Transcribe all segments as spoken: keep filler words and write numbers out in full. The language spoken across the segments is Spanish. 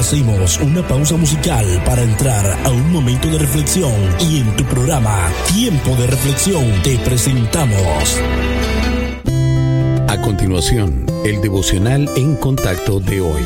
Hacemos una pausa musical para entrar a un momento de reflexión y en tu programa Tiempo de Reflexión te presentamos. A continuación, el devocional En Contacto de hoy.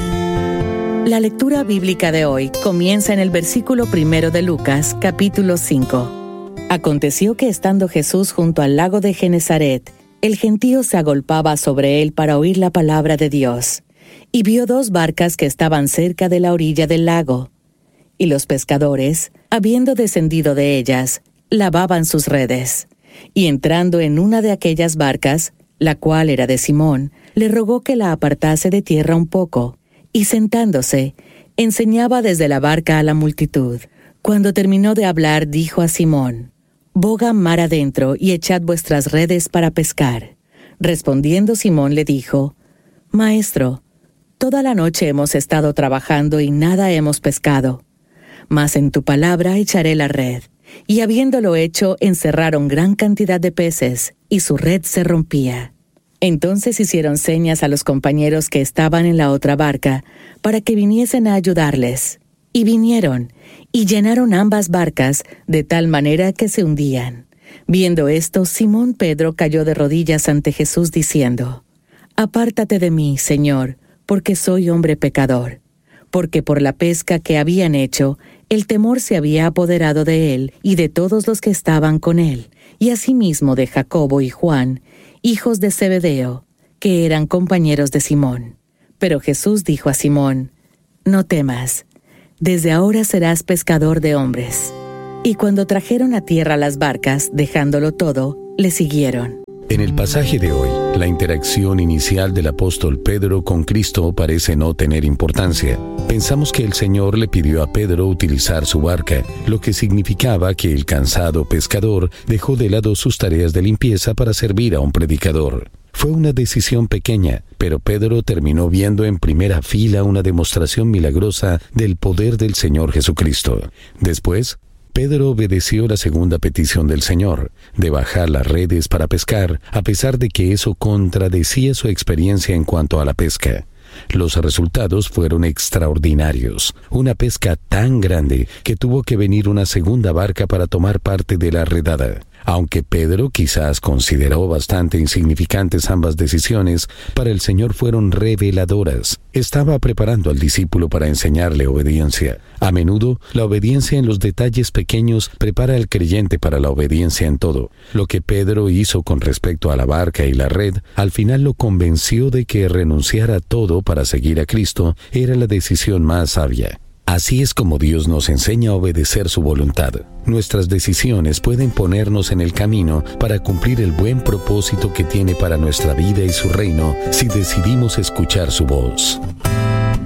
La lectura bíblica de hoy comienza en el versículo primero de Lucas, capítulo cinco. Aconteció que estando Jesús junto al lago de Genezaret, el gentío se agolpaba sobre él para oír la palabra de Dios, y vio dos barcas que estaban cerca de la orilla del lago. Y los pescadores, habiendo descendido de ellas, lavaban sus redes. Y entrando en una de aquellas barcas, la cual era de Simón, le rogó que la apartase de tierra un poco, y sentándose, enseñaba desde la barca a la multitud. Cuando terminó de hablar, dijo a Simón: «Boga mar adentro y echad vuestras redes para pescar». Respondiendo Simón le dijo: «Maestro, toda la noche hemos estado trabajando y nada hemos pescado, mas en tu palabra echaré la red». Y habiéndolo hecho, encerraron gran cantidad de peces, y su red se rompía. Entonces hicieron señas a los compañeros que estaban en la otra barca, para que viniesen a ayudarles. Y vinieron, y llenaron ambas barcas, de tal manera que se hundían. Viendo esto, Simón Pedro cayó de rodillas ante Jesús, diciendo: «Apártate de mí, Señor, porque soy hombre pecador». Porque por la pesca que habían hecho, el temor se había apoderado de él y de todos los que estaban con él, y asimismo de Jacobo y Juan, hijos de Zebedeo, que eran compañeros de Simón. Pero Jesús dijo a Simón: «No temas, desde ahora serás pescador de hombres». Y cuando trajeron a tierra las barcas, dejándolo todo, le siguieron. En el pasaje de hoy, la interacción inicial del apóstol Pedro con Cristo parece no tener importancia. Pensamos que el Señor le pidió a Pedro utilizar su barca, lo que significaba que el cansado pescador dejó de lado sus tareas de limpieza para servir a un predicador. Fue una decisión pequeña, pero Pedro terminó viendo en primera fila una demostración milagrosa del poder del Señor Jesucristo. Después, Pedro obedeció la segunda petición del Señor, de bajar las redes para pescar, a pesar de que eso contradecía su experiencia en cuanto a la pesca. Los resultados fueron extraordinarios. Una pesca tan grande que tuvo que venir una segunda barca para tomar parte de la redada. Aunque Pedro quizás consideró bastante insignificantes ambas decisiones, para el Señor fueron reveladoras. Estaba preparando al discípulo para enseñarle obediencia. A menudo, la obediencia en los detalles pequeños prepara al creyente para la obediencia en todo. Lo que Pedro hizo con respecto a la barca y la red, al final lo convenció de que renunciar a todo para seguir a Cristo era la decisión más sabia. Así es como Dios nos enseña a obedecer su voluntad. Nuestras decisiones pueden ponernos en el camino para cumplir el buen propósito que tiene para nuestra vida y su reino si decidimos escuchar su voz.